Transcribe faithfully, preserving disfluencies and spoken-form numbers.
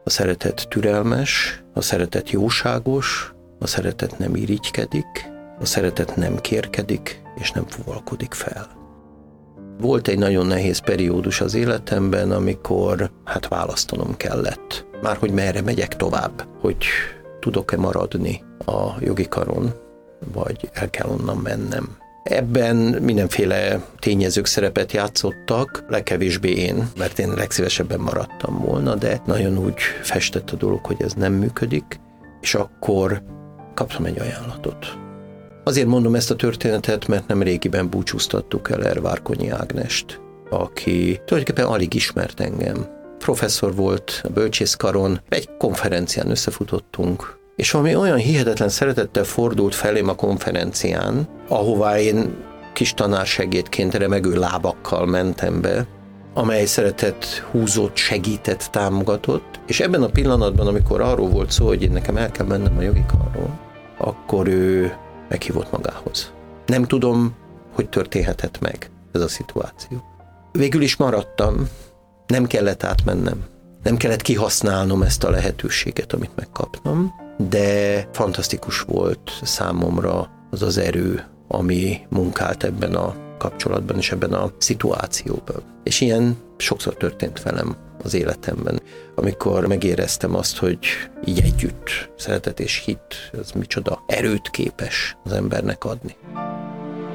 A szeretet türelmes, a szeretet jóságos, a szeretet nem irigykedik, a szeretet nem kérkedik, és nem fuvalkodik fel. Volt egy nagyon nehéz periódus az életemben, amikor hát választanom kellett. Márhogy merre megyek tovább, hogy tudok-e maradni a jogi karon, vagy el kell onnan mennem. Ebben mindenféle tényezők szerepet játszottak, legkevésbé én, mert én legszívesebben maradtam volna, de nagyon úgy festett a dolog, hogy ez nem működik, és akkor kaptam egy ajánlatot. Azért mondom ezt a történetet, mert nem régiben búcsúztattuk el Ervárkonyi Ágnest, aki tulajdonképpen alig ismert engem. Professzor volt a bölcsészkaron, egy konferencián összefutottunk, és valami olyan hihetetlen szeretettel fordult felém a konferencián, ahová én kis tanársegédként remegő lábakkal mentem be, amely szeretet húzott, segített, támogatott, és ebben a pillanatban, amikor arról volt szó, hogy én nekem el kell mennem a jogi karról, akkor ő meghívott magához. Nem tudom, hogy történhetett meg ez a szituáció. Végül is maradtam, nem kellett átmennem, nem kellett kihasználnom ezt a lehetőséget, amit megkaptam, de fantasztikus volt számomra az az erő, ami munkált ebben a kapcsolatban és ebben a szituációban. És ilyen sokszor történt velem az életemben, amikor megéreztem azt, hogy így együtt szeretet és hit, az micsoda erőt képes az embernek adni.